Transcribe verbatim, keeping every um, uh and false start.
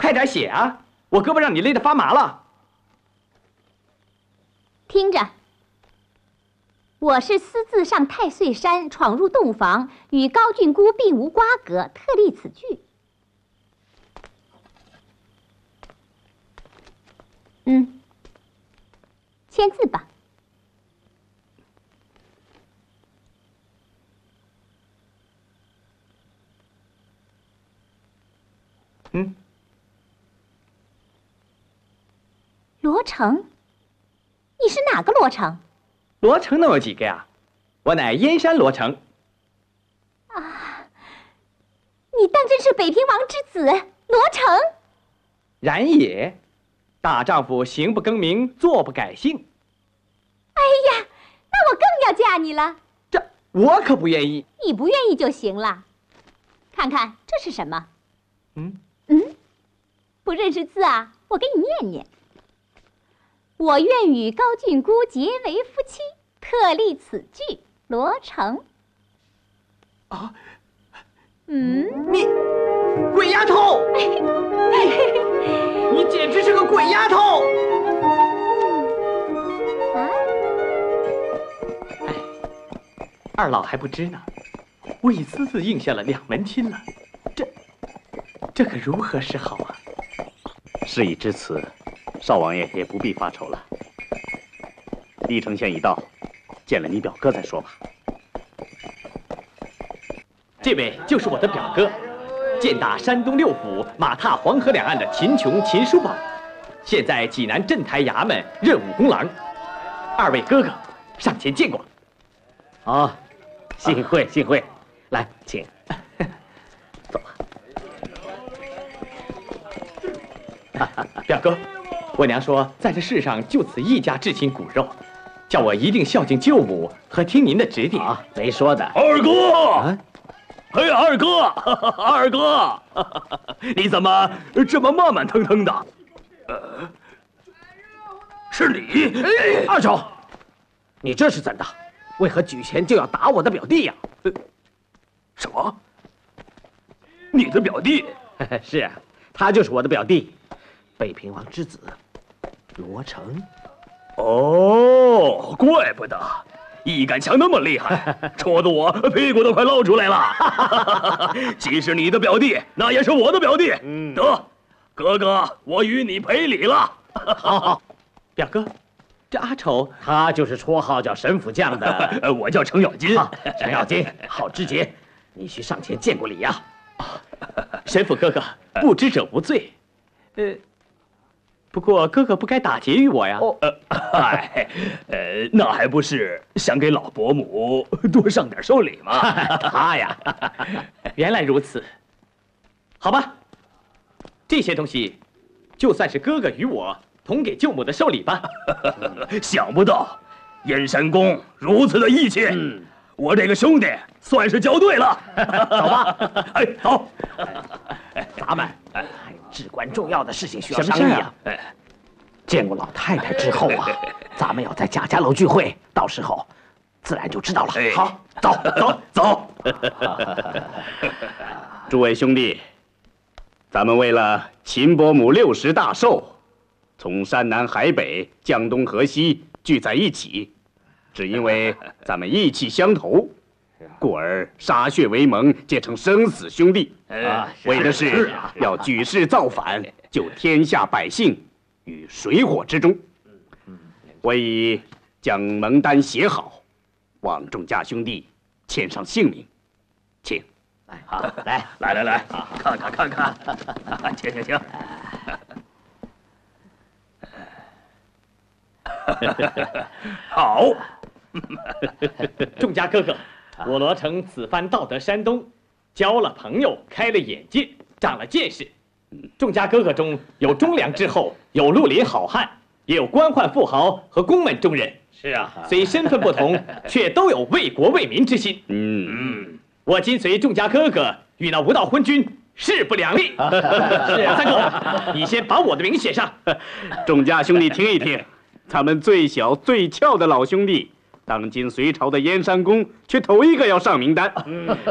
快点写啊！我胳膊让你勒得发麻了。 听着，我是私自上太岁山，闯入洞房，与高俊姑并无瓜葛，特立此句。嗯，签字吧。 嗯。 罗成，你是哪个罗成？ 罗成能有几个呀？我乃燕山罗成。 啊，你当真是北平王之子罗成？ 然也，大丈夫行不更名，坐不改姓。 哎呀，那我更要嫁你了。 这我可不愿意。 你不愿意就行了。看看这是什么？ 嗯嗯，不认识字啊？我给你念念。我愿与高俊姑结为夫妻，特立此句，罗成。 啊， 嗯， 你鬼丫头！你简直是个鬼丫头！ 啊， 哎，二老还不知呢，我已私自应下了两门亲了，这这可如何是好啊？ 事已至此，少王爷也不必发愁了。李承宪已到，见了你表哥再说吧。 这位就是我的表哥，剑打山东六府、马踏黄河两岸的秦琼秦叔宝，现在济南镇台衙门任武功郎。二位哥哥，上前见过。 好，幸会幸会，来，请走吧。表哥，我娘说，在这世上就此一家至亲骨肉，叫我一定孝敬舅母和听您的指点。 啊，没说的。 二哥， 啊， 嘿，二哥，二哥，你怎么这么慢慢腾腾的？呃，是你， 二叔，你这是怎的？为何举前就要打我的表弟呀？ 呃，什么？你的表弟？ 是啊，他就是我的表弟，北平王之子罗成。 哦，怪不得，一杆枪那么厉害，戳得我屁股都快露出来了。既是你的表弟，那也是我的表弟。嗯，得，哥哥，我与你赔礼了。 好好， 表哥，这阿丑他就是绰号叫神府将的。 呃，我叫程咬金。 程咬金，好知节，你需上前见过礼呀。 神府哥哥，不知者无罪。呃。不过哥哥不该打劫于我呀！ 哦，呃，哎，呃，那还不是想给老伯母多上点寿礼吗？ 他呀， 原来如此。好吧，这些东西就算是哥哥与我同给舅母的寿礼吧。 想不到燕山公如此的义气，嗯，我这个兄弟算是交对了。 走吧， 哎，走。 咱们还有至关重要的事情需要什么商议事啊？ 见过老太太之后啊，咱们要在贾家楼聚会，到时候自然就知道了。好，走走走。诸位兄弟，咱们为了秦伯母六十大寿，从山南海北、江东河西聚在一起，只因为咱们义气相投，故而歃血为盟，结成生死兄弟。啊，为的是要举事造反，救天下百姓于水火之中。我已将盟单写好，望众家兄弟签上姓名，请。好，来来来来，看看看看，请请请。好， 众家哥哥，我罗成此番到得山东，交了朋友，开了眼界，长了见识。众家哥哥中有忠良之后，有绿林好汉，也有官宦富豪和宫门中人。 是啊， 虽身份不同，却都有为国为民之心。 嗯嗯，我今随众家哥哥与那无道昏君势不两立。是啊，三哥，你先把我的名写上。 众家兄弟听一听，咱们最小最俏的老兄弟，当今隋朝的燕山公，却头一个要上名单。